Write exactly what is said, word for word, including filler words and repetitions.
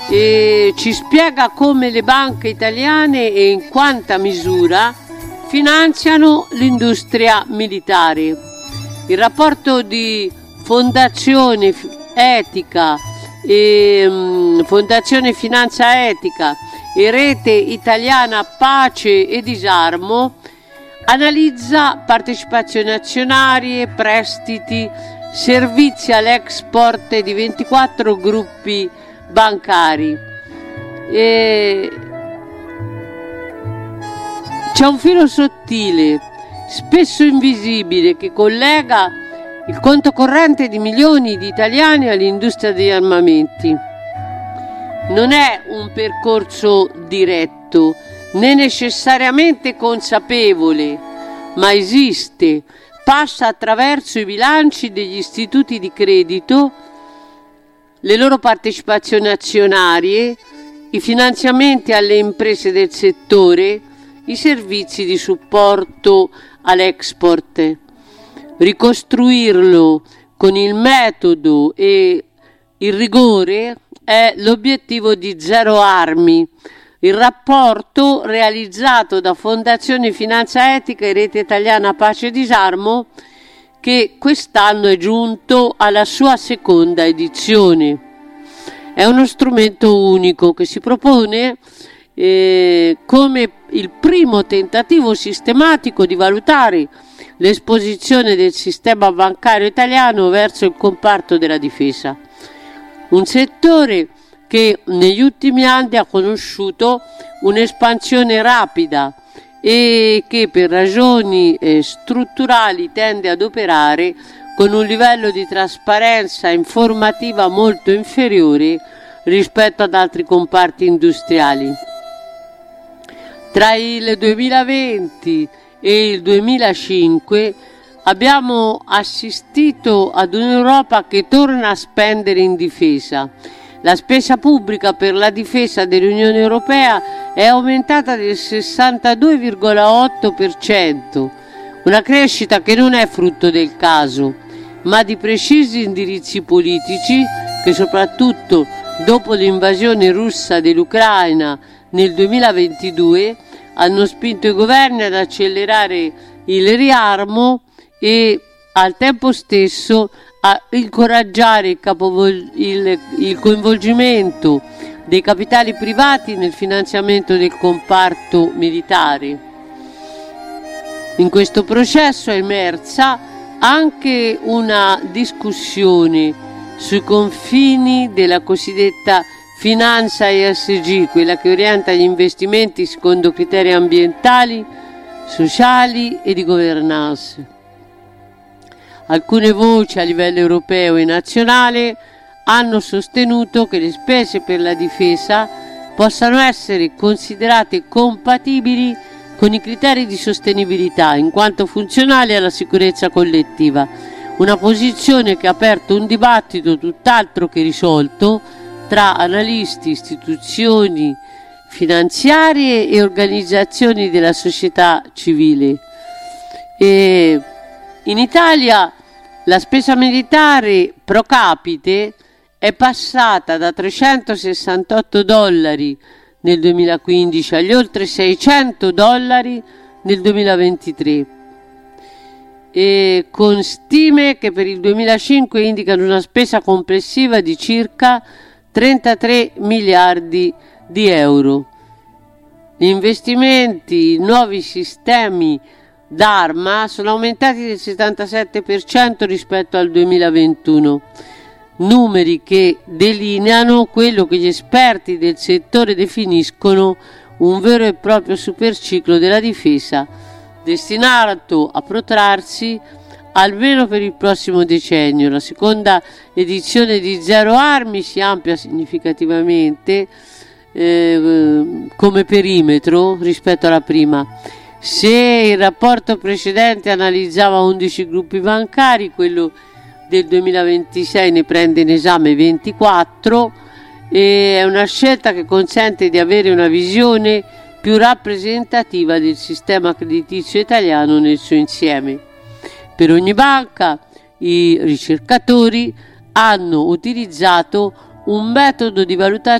e ci spiega come le banche italiane e in quanta misura finanziano l'industria militare. Il rapporto di Fondazione Etica e um, Fondazione Finanza Etica e Rete Italiana Pace e Disarmo analizza partecipazioni azionarie, prestiti, servizi all'export di ventiquattro gruppi bancari. E c'è un filo sottile, spesso invisibile, che collega il conto corrente di milioni di italiani all'industria degli armamenti. Non è un percorso diretto, né necessariamente consapevole, ma esiste, passa attraverso i bilanci degli istituti di credito, le loro partecipazioni azionarie, i finanziamenti alle imprese del settore, i servizi di supporto all'export. Ricostruirlo con il metodo e il rigore è l'obiettivo di Zero Armi, il rapporto realizzato da Fondazione Finanza Etica e Rete Italiana Pace e Disarmo, che quest'anno è giunto alla sua seconda edizione. È uno strumento unico che si propone eh, come il primo tentativo sistematico di valutare l'esposizione del sistema bancario italiano verso il comparto della difesa, un settore che negli ultimi anni ha conosciuto un'espansione rapida e che per ragioni eh, strutturali tende ad operare con un livello di trasparenza informativa molto inferiore rispetto ad altri comparti industriali. Tra il duemilaventi e il duemilacinque abbiamo assistito ad un'Europa che torna a spendere in difesa. La spesa pubblica per la difesa dell'Unione Europea è aumentata del sessantadue virgola otto per cento, una crescita che non è frutto del caso, ma di precisi indirizzi politici che, soprattutto dopo l'invasione russa dell'Ucraina nel duemilaventidue, hanno spinto i governi ad accelerare il riarmo e al tempo stesso a incoraggiare il, capovol- il, il coinvolgimento dei capitali privati nel finanziamento del comparto militare. In questo processo è emersa anche una discussione sui confini della cosiddetta finanza E S G, quella che orienta gli investimenti secondo criteri ambientali, sociali e di governance. Alcune voci a livello europeo e nazionale hanno sostenuto che le spese per la difesa possano essere considerate compatibili con i criteri di sostenibilità, in quanto funzionali alla sicurezza collettiva, una posizione che ha aperto un dibattito tutt'altro che risolto tra analisti, istituzioni finanziarie e organizzazioni della società civile. E in Italia la spesa militare pro capite è passata da trecentosessantotto dollari nel duemilaquindici agli oltre seicento dollari nel duemilaventitré, e con stime che per il duemilacinque indicano una spesa complessiva di circa trentatré miliardi di euro. Gli investimenti in nuovi sistemi d'arma sono aumentati del settantasette per cento rispetto al duemilaventuno, numeri che delineano quello che gli esperti del settore definiscono un vero e proprio superciclo della difesa, destinato a protrarsi almeno per il prossimo decennio. La seconda edizione di Zero Armi si amplia significativamente eh, come perimetro rispetto alla prima. Se il rapporto precedente analizzava undici gruppi bancari, quello del duemilaventisei ne prende in esame ventiquattro, e è una scelta che consente di avere una visione più rappresentativa del sistema creditizio italiano nel suo insieme. Per ogni banca i ricercatori hanno utilizzato un metodo di valutazione